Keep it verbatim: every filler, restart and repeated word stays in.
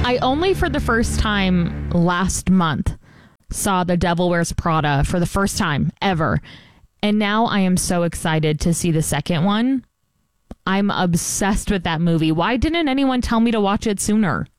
I only for the first time last month saw The Devil Wears Prada for the first time ever. And now I am so excited to see the second one. I'm obsessed with that movie. Why didn't anyone tell me to watch it sooner?